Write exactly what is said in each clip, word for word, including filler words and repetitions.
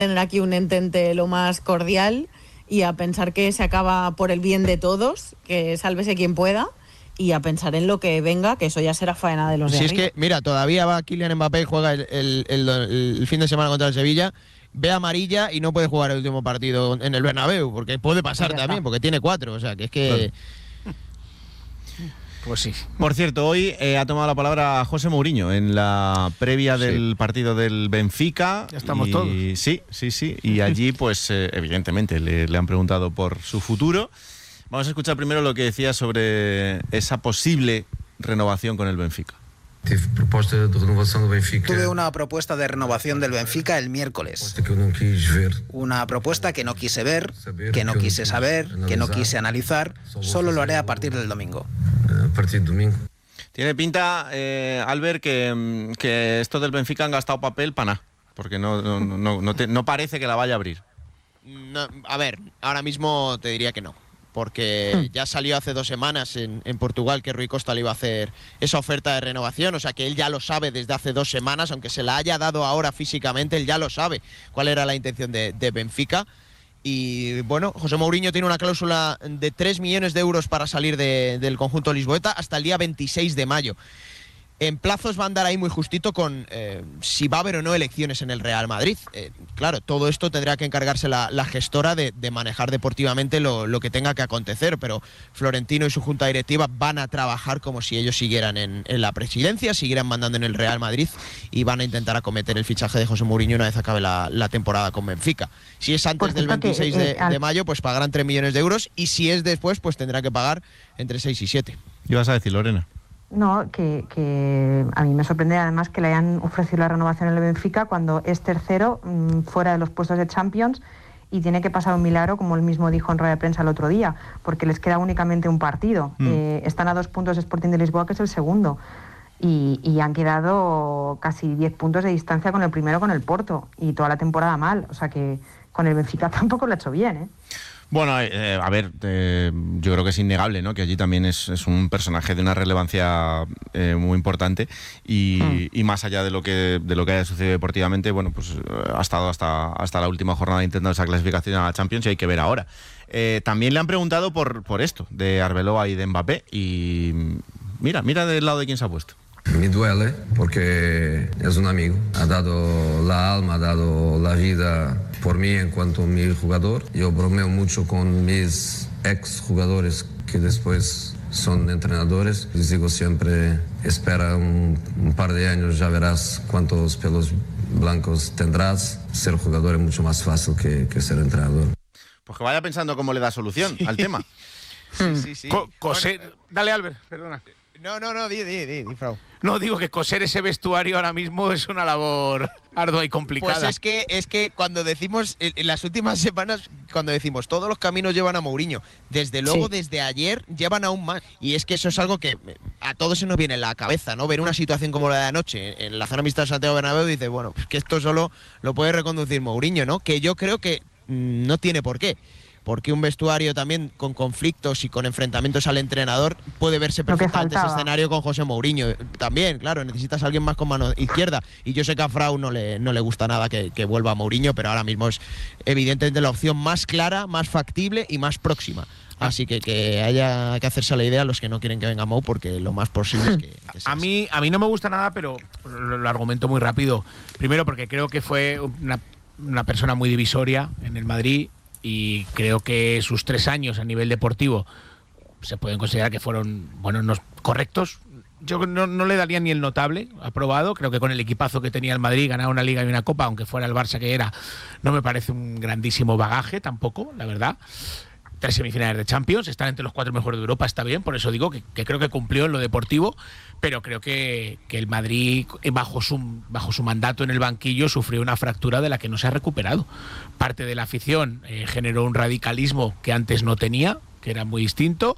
tener aquí un entente lo más cordial y a pensar que se acaba por el bien de todos, que sálvese quien pueda, y a pensar en lo que venga, que eso ya será faena de los de Si arriba. es que, mira, todavía va Kylian Mbappé y juega el, el, el, el fin de semana contra el Sevilla, ve amarilla y no puede jugar el último partido en el Bernabéu, porque puede pasar también, porque tiene cuatro, o sea, que es que... Claro. Pues sí. Por cierto, hoy eh, ha tomado la palabra José Mourinho en la previa Sí. del partido del Benfica. Ya estamos y, todos. Sí, sí, sí. Y allí, pues, eh, evidentemente, le, le han preguntado por su futuro. Vamos a escuchar primero lo que decía sobre esa posible renovación con el Benfica. Tive proposta de renovación del Benfica. Tuve una propuesta de renovación del Benfica el miércoles. Que no quis ver. Una propuesta que no quise ver, que no quise saber, que no quise analizar. Solo lo haré a partir del domingo. A partir del domingo. Tiene pinta, eh, Albert, que, que esto del Benfica han gastado papel para nada. Porque no, no, no, no, te, no parece que la vaya a abrir. No, a ver, ahora mismo te diría que no. Porque ya salió hace dos semanas en, en Portugal que Rui Costa le iba a hacer esa oferta de renovación, o sea que él ya lo sabe desde hace dos semanas, aunque se la haya dado ahora físicamente, él ya lo sabe cuál era la intención de, de Benfica. Y bueno, José Mourinho tiene una cláusula de tres millones de euros para salir de, del conjunto lisboeta hasta el día veintiséis de mayo. En plazos va a andar ahí muy justito con eh, si va a haber o no elecciones en el Real Madrid. Eh, claro, todo esto tendrá que encargarse la, la gestora de, de manejar deportivamente lo, lo que tenga que acontecer, pero Florentino y su junta directiva van a trabajar como si ellos siguieran en, en la presidencia, siguieran mandando en el Real Madrid y van a intentar acometer el fichaje de José Mourinho una vez acabe la, la temporada con Benfica. Si es antes del veintiséis de, de mayo, pues pagarán tres millones de euros y si es después, pues tendrá que pagar entre seis y siete. ¿Ibas a decir, Lorena? No, que, que a mí me sorprende además que le hayan ofrecido la renovación en el Benfica cuando es tercero mmm, fuera de los puestos de Champions y tiene que pasar un milagro, como él mismo dijo en rueda de prensa el otro día, porque les queda únicamente un partido. Mm. Eh, están a dos puntos de Sporting de Lisboa, que es el segundo, y, y han quedado casi diez puntos de distancia con el primero, con el Porto, y toda la temporada mal. O sea que con el Benfica tampoco lo ha hecho bien, ¿eh? Bueno, eh, a ver, eh, yo creo que es innegable, ¿no? Que allí también es, es un personaje de una relevancia eh, muy importante y, mm. y más allá de lo que de lo que haya sucedido deportivamente, bueno, pues ha estado hasta, hasta la última jornada intentando esa clasificación a la Champions y hay que ver ahora. Eh, también le han preguntado por, por esto, de Arbeloa y de Mbappé y mira, mira del lado de quién se ha puesto. Me duele porque es un amigo, ha dado la alma, ha dado la vida por mí en cuanto a mi jugador. Yo bromeo mucho con mis ex jugadores que después son entrenadores. Les digo siempre, espera un, un par de años, ya verás cuántos pelos blancos tendrás. Ser jugador es mucho más fácil que, que ser entrenador. Pues que vaya pensando cómo le da solución sí. al tema. Sí, sí, sí. Co coser... bueno, Dale, Albert, perdona. No, no, no, di, di, di, di, Frau. No, digo que coser ese vestuario ahora mismo es una labor ardua y complicada. Pues es que, es que cuando decimos, en las últimas semanas, cuando decimos todos los caminos llevan a Mourinho, desde luego, sí. desde ayer, llevan aún más. Y es que eso es algo que a todos se nos viene en la cabeza, ¿no? Ver una situación como la de anoche en la zona mixta de Santiago Bernabéu y dice, bueno, pues que esto solo lo puede reconducir Mourinho, ¿no? Que yo creo que mmm, no tiene por qué. Porque un vestuario también con conflictos y con enfrentamientos al entrenador puede verse perfectamente ese escenario con José Mourinho. También, claro, necesitas a alguien más con mano izquierda. Y yo sé que a Frau no le, no le gusta nada que, que vuelva a Mourinho, pero ahora mismo es evidentemente la opción más clara, más factible y más próxima. Así que que haya que hacerse la idea a los que no quieren que venga Mou, porque lo más posible es que, que sea a mí a mí no me gusta nada, pero lo, lo argumento muy rápido. Primero porque creo que fue una, una persona muy divisoria en el Madrid. Y creo que sus tres años a nivel deportivo se pueden considerar que fueron, bueno, no, correctos. Yo no, no le daría ni el notable aprobado. Creo que con el equipazo que tenía el Madrid, ganar una Liga y una Copa, aunque fuera el Barça que era, no me parece un grandísimo bagaje tampoco, la verdad. Tres semifinales de Champions, están entre los cuatro mejores de Europa, está bien, por eso digo que, que creo que cumplió en lo deportivo, pero creo que, que el Madrid, bajo su, bajo su mandato en el banquillo, sufrió una fractura de la que no se ha recuperado. Parte de la afición eh, generó un radicalismo que antes no tenía, que era muy distinto,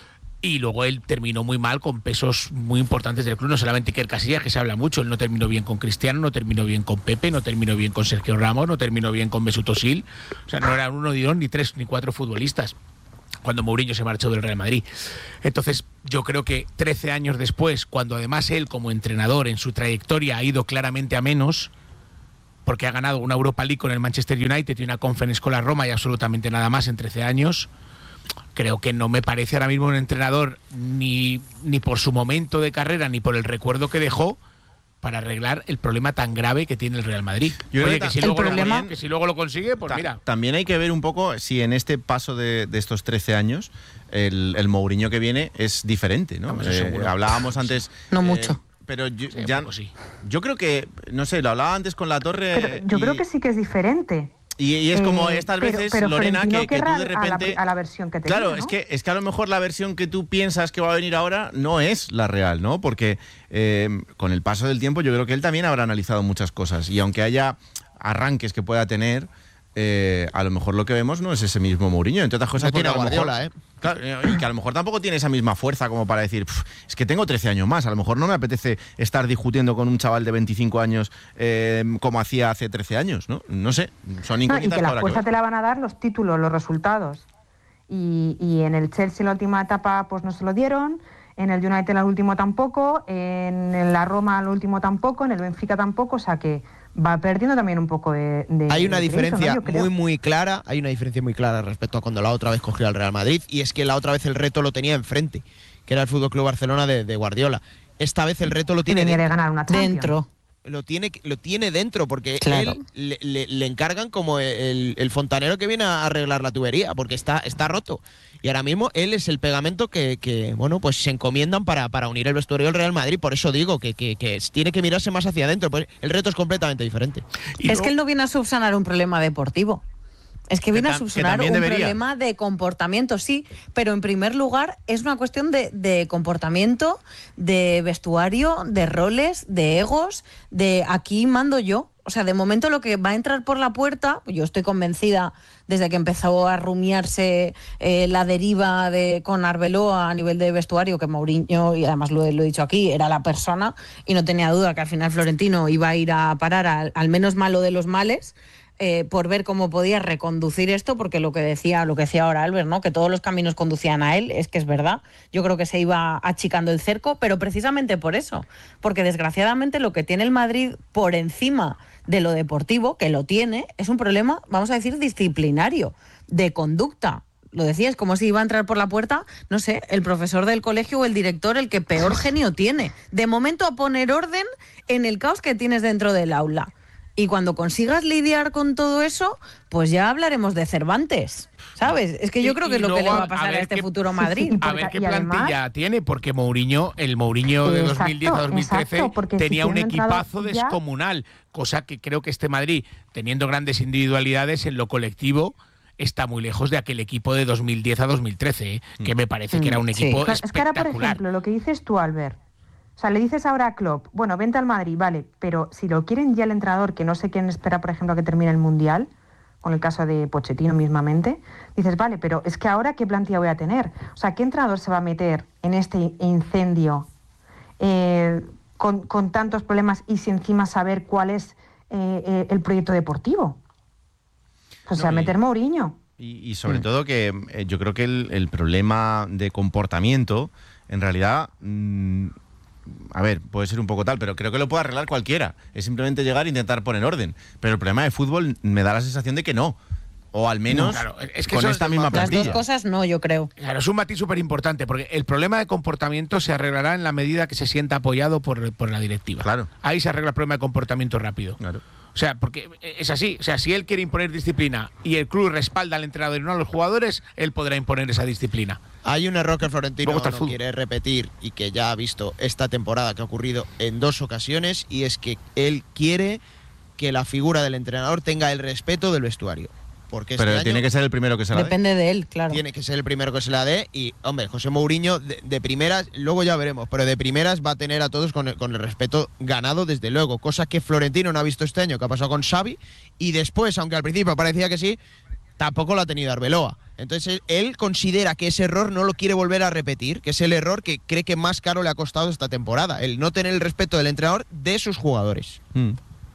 y luego él terminó muy mal con pesos muy importantes del club, no solamente Iker Casillas, que se habla mucho, él no terminó bien con Cristiano, no terminó bien con Pepe, no terminó bien con Sergio Ramos, no terminó bien con Mesut Özil, o sea, no eran uno, ni dos, ni tres, ni cuatro futbolistas cuando Mourinho se marchó del Real Madrid. Entonces yo creo que trece años después, cuando además él como entrenador en su trayectoria ha ido claramente a menos, porque ha ganado una Europa League con el Manchester United y una Conference con la Roma y absolutamente nada más en trece años. Creo que no me parece ahora mismo un entrenador ni, ni por su momento de carrera ni por el recuerdo que dejó para arreglar el problema tan grave que tiene el Real Madrid. Yo Oye, creo que, que si el luego problema- lo, que si luego lo consigue, pues Ta- mira. También hay que ver un poco si en este paso de, de estos trece años el, el Mourinho que viene es diferente, ¿no? Vamos, eso Eh, seguro. hablábamos antes... No eh, mucho. Pero yo, Sí, un ya, poco sí. yo creo que, no sé, lo hablaba antes con La Torre... Pero yo y- creo que sí que es diferente. Y, y es como Eh, estas pero- veces, pero Lorena, Florentino que, que tú querrá de a la- repente... a la versión que tenía, Claro, ¿no? es, que, es que a lo mejor la versión que tú piensas que va a venir ahora no es la real, ¿no? Porque eh, con el paso del tiempo yo creo que él también habrá analizado muchas cosas. Y aunque haya arranques que pueda tener, eh, a lo mejor lo que vemos no es ese mismo Mourinho. Entre otras cosas, No tiene porque a lo Guardiola, mejor- ¿eh? Claro, y que a lo mejor tampoco tiene esa misma fuerza como para decir, "Pf, es que tengo trece años más, a lo mejor no me apetece estar discutiendo con un chaval de veinticinco años eh, como hacía hace trece años, ¿no? No sé, son No, y incógnitas que la para fuerza te la van a dar los títulos, los resultados. Y, y en el Chelsea en la última etapa pues no se lo dieron, en el United en el último tampoco, en la Roma el último tampoco, en el Benfica tampoco, o sea que va perdiendo también un poco de... de Hay una de peso, diferencia ¿no? Yo creo. muy, muy clara, hay una diferencia muy clara respecto a cuando la otra vez cogió al Real Madrid, y es que la otra vez el reto lo tenía enfrente, que era el Fútbol Club Barcelona de, de Guardiola. Esta vez el reto lo Y tiene venía de dentro. ganar una Champions. Dentro. Lo tiene, lo tiene dentro, porque Claro. él le, le- le encargan como el, el fontanero que viene a arreglar la tubería, porque está, está roto. Y ahora mismo él es el pegamento que, que, bueno, pues se encomiendan para, para unir el vestuario del Real Madrid. Por eso digo que, que, que tiene que mirarse más hacia adentro. Pues el reto es completamente diferente. Y Es luego- que él no viene a subsanar un problema deportivo. Es que viene ta- a que subsanar un también debería. problema de comportamiento, sí, pero en primer lugar es una cuestión de, de comportamiento, de vestuario, de roles, de egos, de aquí mando yo. O sea, de momento lo que va a entrar por la puerta, yo estoy convencida desde que empezó a rumiarse eh, la deriva de con Arbeloa a nivel de vestuario, que Mourinho, y además lo, he- lo he dicho aquí, era la persona, y no tenía duda que al final Florentino iba a ir a parar al, al menos malo de los males. Eh, por ver cómo podía reconducir esto, porque lo que decía, lo que decía ahora Albert, ¿no? Que todos los caminos conducían a él, es que es verdad. Yo creo que se iba achicando el cerco, pero precisamente por eso, porque desgraciadamente lo que tiene el Madrid por encima de lo deportivo, que lo tiene, es un problema, vamos a decir, disciplinario, de conducta. Lo decía, es como si iba a entrar por la puerta, no sé, el profesor del colegio o el director, el que peor genio tiene. De momento a poner orden en el caos que tienes dentro del aula. Y cuando consigas lidiar con todo eso, pues ya hablaremos de Cervantes, ¿sabes? Es que yo Y- creo que y es lo que le luego va a a pasar a, ver este qué- futuro Sí, Madrid. sí, A porque- ver qué y además- plantilla tiene, porque Mourinho, el Mourinho de Exacto, dos mil diez a dos mil trece exacto, porque si tenía un tiene un entrenador equipazo ya- descomunal, cosa que creo que este Madrid, teniendo grandes individualidades en lo colectivo, está muy lejos de aquel equipo de dos mil diez a dos mil trece, ¿eh? que me parece que era un Mm, sí. equipo Claro, es que ahora, por espectacular. ejemplo, lo que dices tú, Albert, o sea, le dices ahora a Klopp, bueno, vente al Madrid, vale, pero si lo quieren ya el entrenador, que no sé quién espera, por ejemplo, a que termine el Mundial, con el caso de Pochettino mismamente, dices, vale, pero es que ahora, ¿qué plantilla voy a tener? O sea, ¿qué entrenador se va a meter en este incendio eh, con, con tantos problemas y si encima saber cuál es eh, eh, el proyecto deportivo? Pues se va a No, y- meter Mourinho. Y, y sobre todo que eh, yo creo que el, el problema de comportamiento, en realidad, mm, a ver, puede ser un poco tal, pero creo que lo puede arreglar cualquiera. Es simplemente llegar e intentar poner orden. Pero el problema de fútbol me da la sensación de que no. O al menos No, claro, es que con eso esta es- misma Las plantilla. dos cosas no, yo creo. Claro, es un matiz súper importante, porque el problema de comportamiento se arreglará en la medida que se sienta apoyado por, por la directiva. Claro. Ahí se arregla el problema de comportamiento rápido. Claro. O sea, porque es así. O sea, si él quiere imponer disciplina y el club respalda al entrenador y no a los jugadores, él podrá imponer esa disciplina. Hay un error que Florentino Luego está el no fútbol. quiere repetir y que ya ha visto esta temporada que ha ocurrido en dos ocasiones, y es que él quiere que la figura del entrenador tenga el respeto del vestuario. Porque este Pero año tiene que ser el primero que se la dé. Depende de él, claro. tiene que ser el primero que se la dé, y, hombre, José Mourinho de, de primeras, luego ya veremos, pero de primeras va a tener a todos con el, con el respeto ganado, desde luego, cosa que Florentino no ha visto este año, que ha pasado con Xavi, y después, aunque al principio parecía que sí, tampoco lo ha tenido Arbeloa. Entonces él, él considera que ese error no lo quiere volver a repetir, que es el error que cree que más caro le ha costado esta temporada, el no tener el respeto del entrenador de sus jugadores. Mm.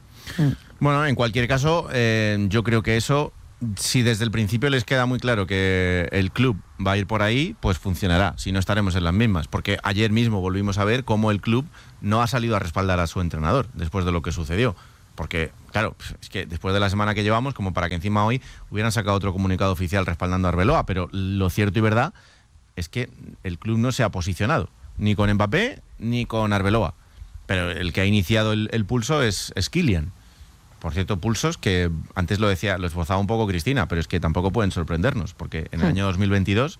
Bueno, en cualquier caso, eh, yo creo que eso, si desde el principio les queda muy claro que el club va a ir por ahí, pues funcionará. Si no, estaremos en las mismas. Porque ayer mismo volvimos a ver cómo el club no ha salido a respaldar a su entrenador después de lo que sucedió. Porque, claro, es que después de la semana que llevamos, como para que encima hoy hubieran sacado otro comunicado oficial respaldando a Arbeloa, pero lo cierto y verdad es que el club no se ha posicionado, ni con Mbappé ni con Arbeloa. Pero el que ha iniciado el, el pulso es, es Kylian. Por cierto, pulsos que antes lo decía, lo esbozaba un poco Cristina, pero es que tampoco pueden sorprendernos, porque en el año dos mil veintidós,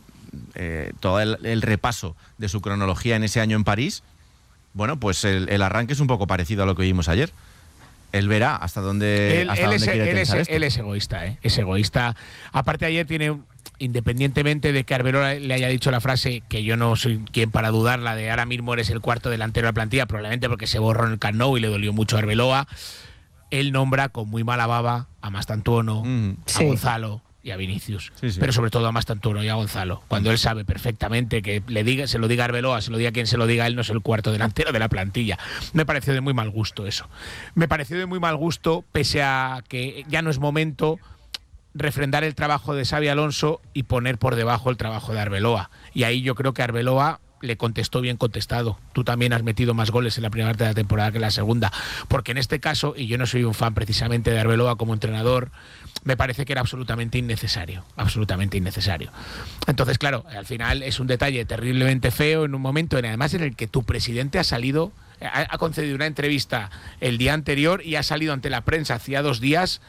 eh, todo el, el repaso de su cronología en ese año en París, bueno, pues el, el arranque es un poco parecido a lo que vimos ayer. Él verá hasta dónde, él, hasta él dónde es, quiere él tensar es, esto. Él es egoísta, ¿eh? Es egoísta. Aparte, ayer tiene, independientemente de que Arbeloa le haya dicho la frase, que yo no soy quien para dudarla, de ahora mismo eres el cuarto delantero de la plantilla, probablemente porque se borró en el Camp Nou y le dolió mucho a Arbeloa, él nombra con muy mala baba a Mastantuono, mm, a sí. Gonzalo y a Vinicius, sí, sí. pero sobre todo a Mastantuono y a Gonzalo, cuando él sabe perfectamente que le diga, se lo diga Arbeloa, se lo diga quien se lo diga, él no es el cuarto delantero de la plantilla. Me pareció de muy mal gusto eso. Me pareció de muy mal gusto, pese a que ya no es momento refrendar el trabajo de Xabi Alonso y poner por debajo el trabajo de Arbeloa. Y ahí yo creo que Arbeloa le contestó bien contestado. Tú también has metido más goles en la primera parte de la temporada que en la segunda. Porque en este caso, y yo no soy un fan precisamente de Arbeloa como entrenador, me parece que era absolutamente innecesario. Absolutamente innecesario. Entonces, claro, al final es un detalle terriblemente feo en un momento en además en el que tu presidente ha salido, ha, ha concedido una entrevista el día anterior y ha salido ante la prensa hacía dos días.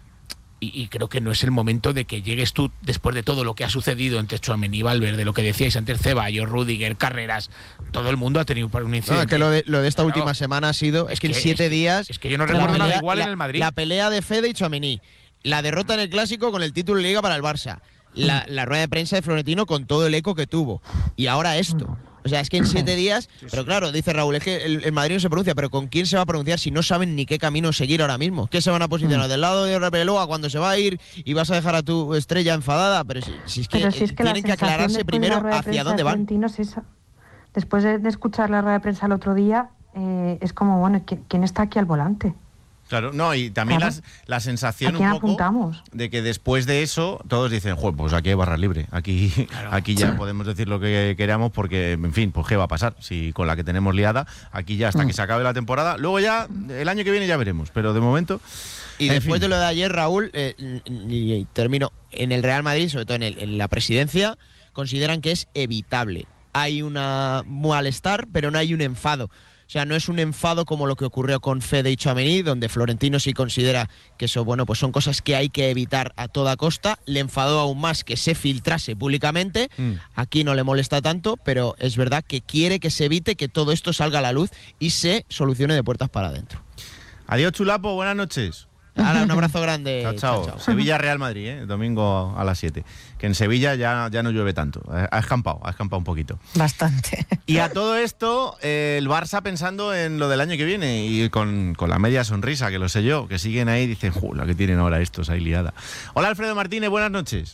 Y, y creo que no es el momento de que llegues tú, después de todo lo que ha sucedido entre Tchouaméni y Valverde, lo que decíais antes, Ceballos, Rudiger, Carreras, todo el mundo ha tenido un incidente. No, es que lo de, lo de esta claro. última semana ha sido, es, es que en siete es, días... Es que yo no recuerdo nada igual la, en el Madrid. La pelea de Fede y Tchouaméni, la derrota en el Clásico con el título de Liga para el Barça, la, la rueda de prensa de Florentino con todo el eco que tuvo, y ahora esto... O sea, es que en siete días, pero claro, dice Raúl, es que el, el Madrid no se pronuncia, pero ¿con quién se va a pronunciar si no saben ni qué camino seguir ahora mismo? ¿Qué se van a posicionar? ¿Del lado de Arbeloa cuando se va a ir y vas a dejar a tu estrella enfadada? Pero si, si es que, pero si es que tienen que aclararse primero hacia dónde van. Es esa. Después de, de escuchar la rueda de prensa el otro día, eh, es como, bueno, ¿quién está aquí al volante? Claro, no, y también claro. las, la sensación un poco apuntamos? de que después de eso todos dicen, joder, pues aquí hay barra libre, aquí, claro. aquí ya podemos decir lo que queramos porque, en fin, pues qué va a pasar si con la que tenemos liada, aquí ya hasta mm. que se acabe la temporada, luego ya, el año que viene ya veremos, pero de momento... Y después fin. de lo de ayer, Raúl, eh, y, y termino, en el Real Madrid, sobre todo en, el, en la presidencia, consideran que es evitable. Hay un malestar, pero no hay un enfado. O sea, no es un enfado como lo que ocurrió con Fede y Tchouaméni, donde Florentino sí considera que eso, bueno, pues son cosas que hay que evitar a toda costa. Le enfadó aún más que se filtrase públicamente. Mm. Aquí no le molesta tanto, pero es verdad que quiere que se evite que todo esto salga a la luz y se solucione de puertas para adentro. Adiós, Chulapo, buenas noches. Ahora, un abrazo grande. Chao, chao. chao, chao. Sevilla-Real Madrid, ¿eh? Domingo a las siete. Que en Sevilla ya, ya no llueve tanto. Ha escampado, ha escampado un poquito. Bastante. Y a todo esto, eh, el Barça pensando en lo del año que viene y con, con la media sonrisa, que lo sé yo, que siguen ahí y dicen, ¡ju! La que tienen ahora estos ahí liada. Hola, Alfredo Martínez, buenas noches.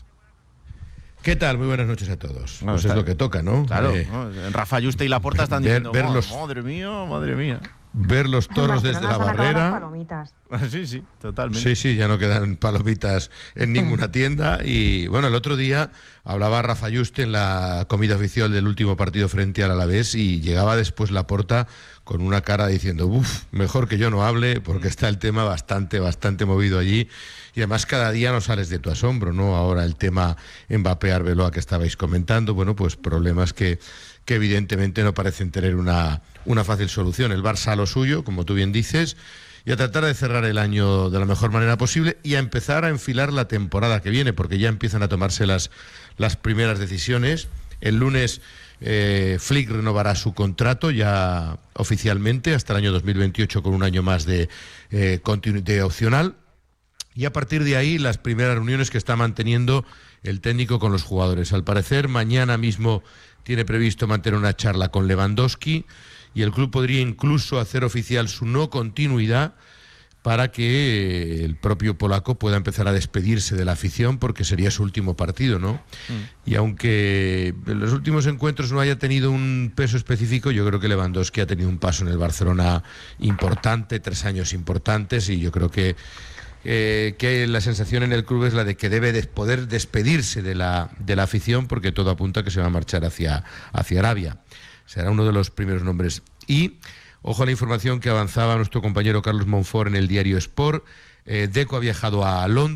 ¿Qué tal? Muy buenas noches a todos. Bueno, pues es lo que toca, ¿no? Claro. Eh, ¿no? Rafa Yuste y Laporta están ver, diciendo, ver los, madre mía, madre mía. Ver los toros desde la barrera. Sí, sí, totalmente. Sí, sí, ya no quedan palomitas en ninguna tienda. Y bueno, el otro día hablaba Rafa Yuste en la comida oficial del último partido frente al Alavés y llegaba después Laporta con una cara diciendo, uff, mejor que yo no hable porque está el tema bastante, bastante movido allí. Y además cada día no sales de tu asombro, ¿no? Ahora el tema Mbappé-Arbeloa que estabais comentando, bueno, pues problemas que, que evidentemente no parecen tener una, una fácil solución. El Barça a lo suyo, como tú bien dices, y a tratar de cerrar el año de la mejor manera posible y a empezar a enfilar la temporada que viene, porque ya empiezan a tomarse las, las primeras decisiones. El lunes eh, Flick renovará su contrato ya oficialmente hasta el año dos mil veintiocho con un año más de eh, continuidad opcional. Y a partir de ahí, las primeras reuniones que está manteniendo el técnico con los jugadores. Al parecer, mañana mismo tiene previsto mantener una charla con Lewandowski y el club podría incluso hacer oficial su no continuidad para que el propio polaco pueda empezar a despedirse de la afición porque sería su último partido, ¿no? Mm. Y aunque en los últimos encuentros no haya tenido un peso específico, yo creo que Lewandowski ha tenido un paso en el Barcelona importante, tres años importantes, y yo creo que Eh, que la sensación en el club es la de que debe de poder despedirse de la, de la afición porque todo apunta a que se va a marchar hacia, hacia Arabia. Será uno de los primeros nombres. Y Ojo a la información que avanzaba nuestro compañero Carlos Monfort en el diario Sport. Eh, Deco ha viajado a Londres.